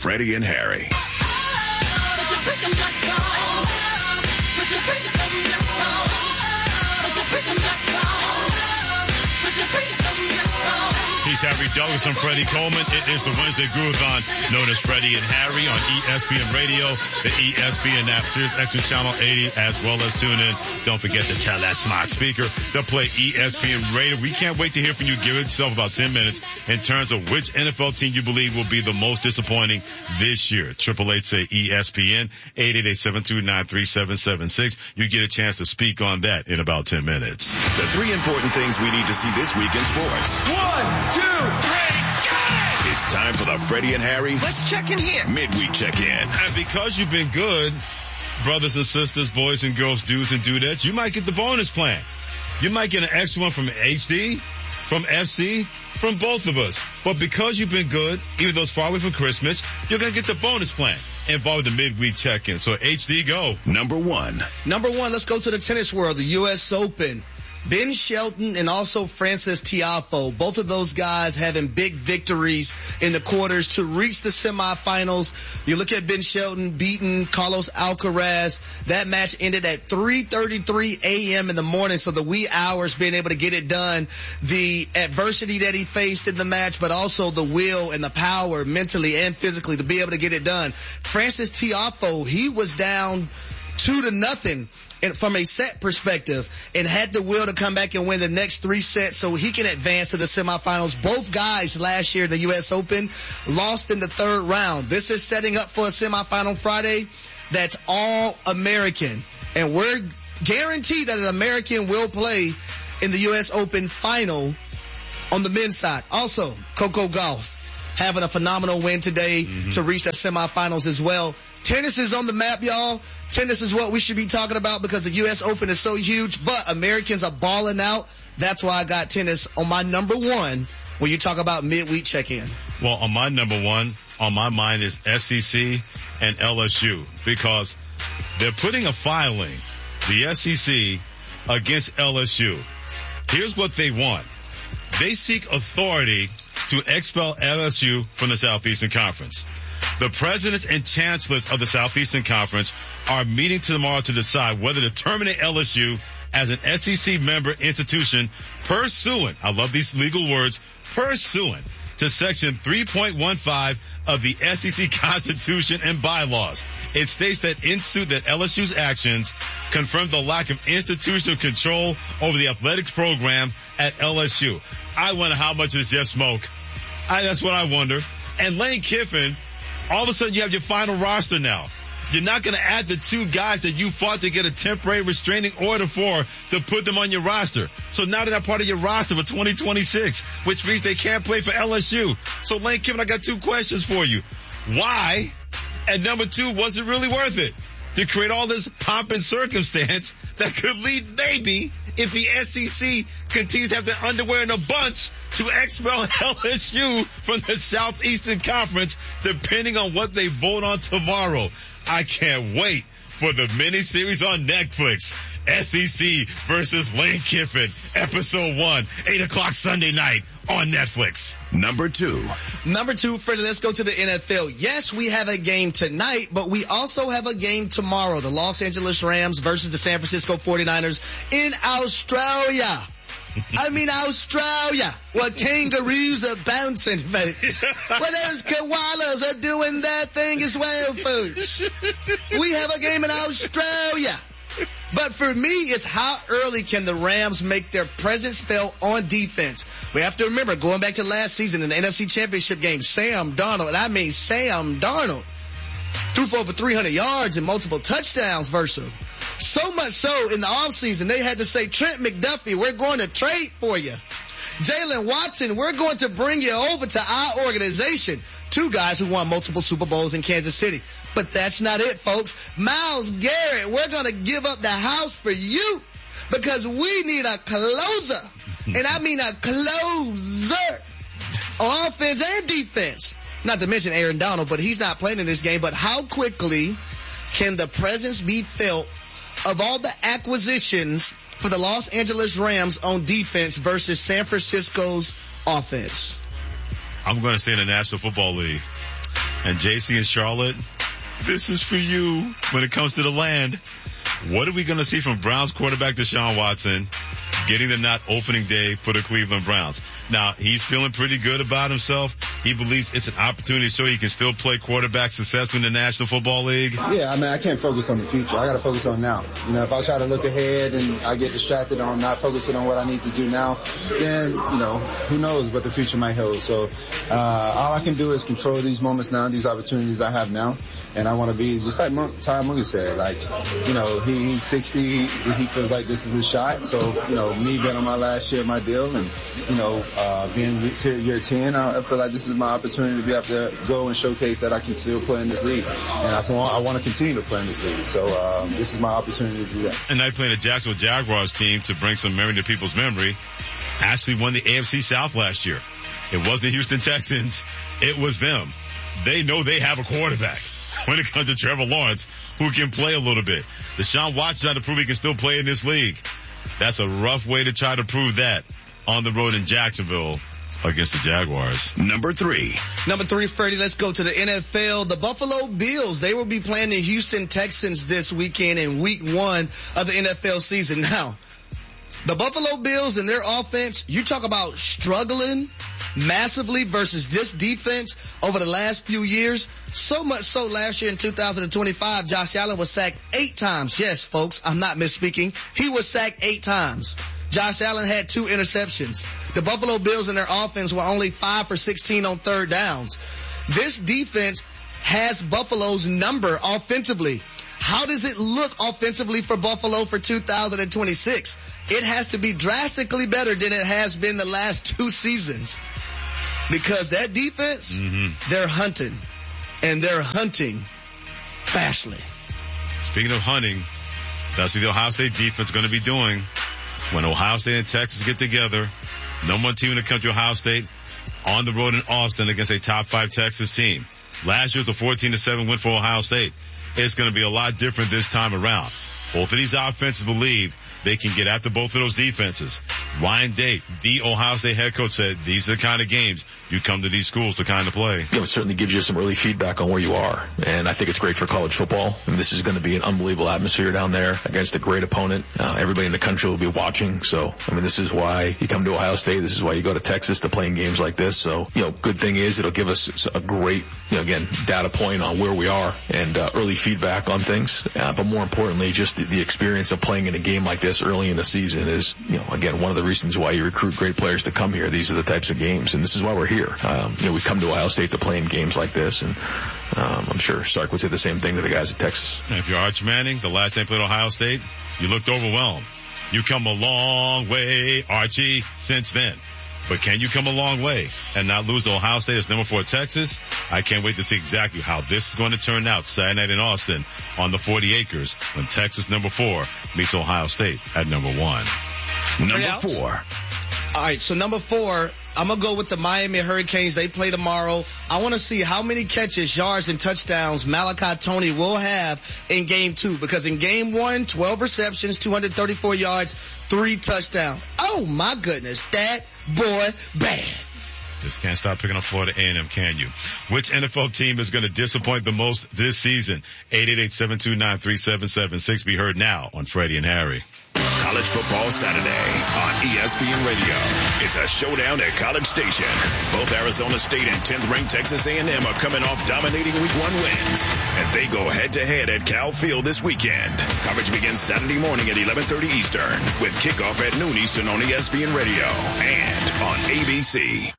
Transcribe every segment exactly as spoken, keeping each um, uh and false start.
Freddie and Harry. He's Harry Douglas and Freddie Coleman. It is the Wednesday Groove-On, known as Freddie and Harry on E S P N Radio, the E S P N app, Sirius X M Channel eighty, as well as tune in. Don't forget to tell that smart speaker to play E S P N Radio. We can't wait to hear from you. Give yourself about ten minutes in terms of which N F L team you believe will be the most disappointing this year. Triple eight say E S P N, eight eight eight, seven two nine, three seven seven six. You get a chance to speak on that in about ten minutes. The three important things we need to see this week in sports. One, two, three, go! It's time for the Freddie and Harry. Let's check in here. Midweek check-in. And because you've been good, brothers and sisters, boys and girls, dudes and dudettes, you might get the bonus plan. You might get an extra one from H D, from F C, from both of us. But because you've been good, even though it's far away from Christmas, you're going to get the bonus plan involved with the midweek check-in. So H D, go. Number one. Number one, let's go to the tennis world, the U S Open. Ben Shelton and also Frances Tiafoe, both of those guys having big victories in the quarters to reach the semifinals. You look at Ben Shelton beating Carlos Alcaraz. That match ended at three thirty-three a.m. in the morning, so the wee hours being able to get it done. The adversity that he faced in the match, but also the will and the power mentally and physically to be able to get it done. Frances Tiafoe, he was down two to nothing. And from a set perspective, and had the will to come back and win the next three sets so he can advance to the semifinals. Both guys last year in the U S Open lost in the third round. This is setting up for a semifinal Friday that's all American. And we're guaranteed that an American will play in the U S Open final on the men's side. Also, Coco Gauff having a phenomenal win today mm-hmm. to reach the semifinals as well. Tennis is on the map, y'all. Tennis is what we should be talking about because the U S Open is so huge, but Americans are balling out. That's why I got tennis on my number one when you talk about midweek check-in. Well, on my number one, on my mind is S E C and L S U because they're putting a filing, the S E C, against L S U. Here's what they want. They seek authority to expel L S U from the Southeastern Conference. The presidents and chancellors of the Southeastern Conference are meeting tomorrow to decide whether to terminate L S U as an S E C member institution pursuant, I love these legal words, pursuant to Section three point one five of the S E C Constitution and bylaws. It states that in suit that L S U's actions confirm the lack of institutional control over the athletics program at L S U. I wonder how much is just smoke. I, that's what I wonder. And Lane Kiffin, all of a sudden you have your final roster now. You're not going to add the two guys that you fought to get a temporary restraining order for to put them on your roster. So now they're not part of your roster for twenty twenty-six, which means they can't play for L S U. So Lane Kiffin, I got two questions for you. Why? And number two, was it really worth it to create all this pomp and circumstance that could lead maybe, if the S E C continues to have their underwear in a bunch, to expel L S U from the Southeastern Conference, depending on what they vote on tomorrow. I can't wait for the miniseries on Netflix. S E C versus Lane Kiffin, episode one, eight o'clock Sunday night on Netflix. Number two. Number two, Freddie, let's go to the N F L. Yes, we have a game tonight, but we also have a game tomorrow. The Los Angeles Rams versus the San Francisco forty-niners in Australia. I mean Australia, where kangaroos are bouncing, folks. Where those koalas are doing their thing as well, folks. We have a game in Australia. But for me, it's how early can the Rams make their presence felt on defense. We have to remember, going back to last season in the N F C Championship game, Sam Darnold, and I mean Sam Darnold, threw for over three hundred yards and multiple touchdowns versus him. So much so, in the offseason, they had to say, Trent McDuffie, we're going to trade for you. Jalen Watson, we're going to bring you over to our organization. Two guys who won multiple Super Bowls in Kansas City. But that's not it, folks. Myles Garrett, we're going to give up the house for you because we need a closer. And I mean a closer on offense and defense. Not to mention Aaron Donald, but he's not playing in this game. But how quickly can the presence be felt of all the acquisitions for the Los Angeles Rams on defense versus San Francisco's offense? I'm going to stay in the National Football League. And J C in Charlotte, this is for you when it comes to the land. What are we going to see from Browns quarterback Deshaun Watson getting the nod opening day for the Cleveland Browns? Now, he's feeling pretty good about himself. He believes it's an opportunity to show he can still play quarterback successfully in the National Football League. Yeah, I mean, I can't focus on the future. I got to focus on now. You know, if I try to look ahead and I get distracted on not focusing on what I need to do now, then, you know, who knows what the future might hold. So uh, all I can do is control these moments now, these opportunities I have now. And I want to be just like Mon- Ty Munger said, like, you know, he, he's sixty. He, he feels like this is his shot. So, you know, me being on my last year of my deal and, you know, uh, being year ten, I feel like this is my opportunity to be able to go and showcase that I can still play in this league. And I can, I want to continue to play in this league. So, um, this is my opportunity to do that. And I played a Jacksonville Jaguars team to bring some memory to people's memory. Actually won the A F C South last year. It wasn't the Houston Texans. It was them. They know they have a quarterback when it comes to Trevor Lawrence, who can play a little bit. Deshaun Watson trying to prove he can still play in this league. That's a rough way to try to prove that on the road in Jacksonville against the Jaguars. Number three. Number three, Freddie, let's go to the N F L. The Buffalo Bills, they will be playing the Houston Texans this weekend in week one of the N F L season. Now, the Buffalo Bills and their offense, you talk about struggling massively versus this defense over the last few years. So much so last year in two thousand twenty-five, Josh Allen was sacked eight times. Yes, folks, I'm not misspeaking. He was sacked eight times. Josh Allen had two interceptions. The Buffalo Bills and their offense were only five for sixteen on third downs. This defense has Buffalo's number offensively. How does it look offensively for Buffalo for two thousand twenty-six? It has to be drastically better than it has been the last two seasons. Because that defense, mm-hmm. they're hunting. And they're hunting fastly. Speaking of hunting, that's what the Ohio State defense is going to be doing. When Ohio State and Texas get together, number one team in the country, Ohio State, on the road in Austin against a top five Texas team. Last year was a fourteen to seven win for Ohio State. It's going to be a lot different this time around. Both of these offenses believe they can get after both of those defenses. Ryan Day, the Ohio State head coach, said these are the kind of games you come to these schools to kind of play. You know, it certainly gives you some early feedback on where you are, and I think it's great for college football. I mean, this is going to be an unbelievable atmosphere down there against a great opponent. Uh, everybody in the country will be watching, so, I mean, this is why you come to Ohio State. This is why you go to Texas to play in games like this. So, you know, good thing is it'll give us a great, you know, again, data point on where we are and uh, early feedback on things. Uh, but more importantly, just the, the experience of playing in a game like this early in the season is, you know, again, one of the reasons why you recruit great players to come here. These are the types of games, and this is why we're here. Um, you know, we come to Ohio State to play in games like this, and um, I'm sure Sark would say the same thing to the guys at Texas. And if you're Arch Manning, the last time you played Ohio State, you looked overwhelmed. You come a long way, Archie, since then. But can you come a long way and not lose to Ohio State as number four Texas? I can't wait to see exactly how this is going to turn out Saturday night in Austin on the forty acres when Texas number four meets Ohio State at number one. Number four. All right, so number four, I'm going to go with the Miami Hurricanes. They play tomorrow. I want to see how many catches, yards, and touchdowns Malachi Tony will have in game two. Because in game one, twelve receptions, two hundred thirty-four yards, three touchdowns. Oh, my goodness. That boy bad. Just can't stop picking up Florida A and M, can you? Which N F L team is going to disappoint the most this season? eight eight eight, seven two nine, three seven seven six. Be heard now on Freddie and Harry. College Football Saturday on E S P N Radio. It's a showdown at College Station. Both Arizona State and tenth-ranked Texas A and M are coming off dominating week one wins. And they go head-to-head at Cal Field this weekend. Coverage begins Saturday morning at eleven thirty Eastern with kickoff at noon Eastern on E S P N Radio and on A B C.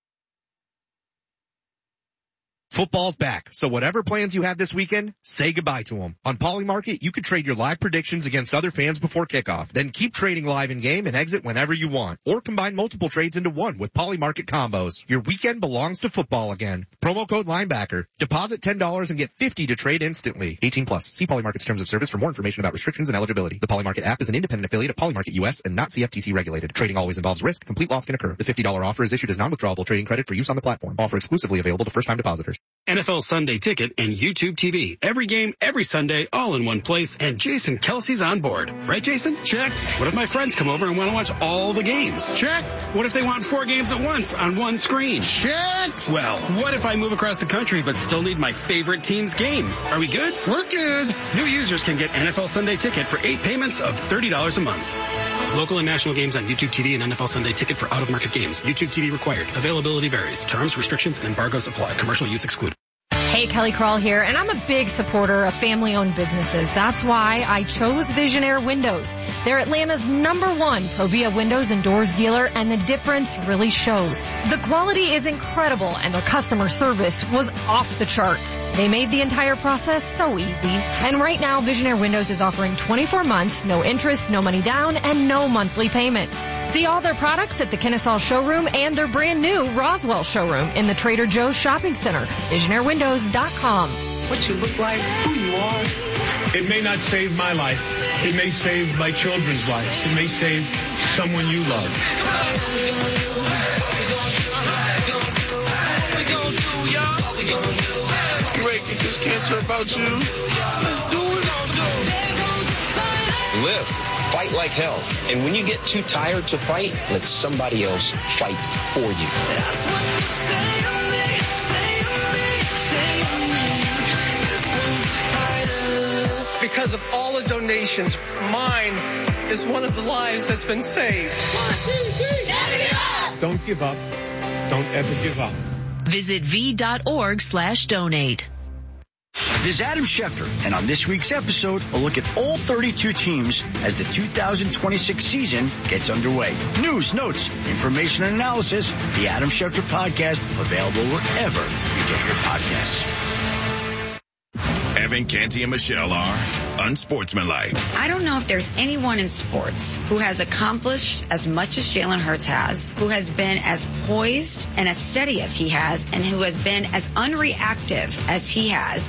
Football's back, so whatever plans you have this weekend, say goodbye to them. On Polymarket, you can trade your live predictions against other fans before kickoff. Then keep trading live in-game and exit whenever you want. Or combine multiple trades into one with Polymarket combos. Your weekend belongs to football again. Promo code Linebacker. Deposit ten dollars and get fifty dollars to trade instantly. eighteen plus. See Polymarket's terms of service for more information about restrictions and eligibility. The Polymarket app is an independent affiliate of Polymarket U S and not C F T C regulated. Trading always involves risk. Complete loss can occur. The fifty dollars offer is issued as non-withdrawable trading credit for use on the platform. Offer exclusively available to first-time depositors. N F L Sunday Ticket, and YouTube T V. Every game, every Sunday, all in one place, and Jason Kelsey's on board. Right, Jason? Check. What if my friends come over and want to watch all the games? Check. What if they want four games at once on one screen? Check. Well, what if I move across the country but still need my favorite team's game? Are we good? We're good. New users can get N F L Sunday Ticket for eight payments of thirty dollars a month. Local and national games on YouTube T V and N F L Sunday Ticket for out-of-market games. YouTube T V required. Availability varies. Terms, restrictions, and embargoes apply. Commercial use excluded. Hey, Kelly Crawl here, and I'm a big supporter of family-owned businesses. That's why I chose Visionaire Windows. They're Atlanta's number one Provia windows and doors dealer, and the difference really shows. The quality is incredible, and their customer service was off the charts. They made the entire process so easy. And right now, Visionaire Windows is offering twenty-four months, no interest, no money down, and no monthly payments. See all their products at the Kennesaw showroom and their brand new Roswell showroom in the Trader Joe's shopping center. Visionaire Windows dot com. What you look like, who you are. It may not save my life. It may save my children's life. It may save someone you love. Great, get this cancer about you. Let's do it. Live. Fight like hell. And when you get too tired to fight, let somebody else fight for you. That's what you say to me, say to me, say to me. Because of all the donations, mine is one of the lives that's been saved. One, two, three. Never give up. Don't give up. Don't ever give up. Visit v.org slash donate. This is Adam Schefter, and on this week's episode, a look at all thirty-two teams as the two thousand twenty-six season gets underway. News, notes, information, and analysis. The Adam Schefter Podcast, available wherever you get your podcasts. Evan, Canty, and Michelle are unsportsmanlike. I don't know if there's anyone in sports who has accomplished as much as Jalen Hurts has, who has been as poised and as steady as he has, and who has been as unreactive as he has.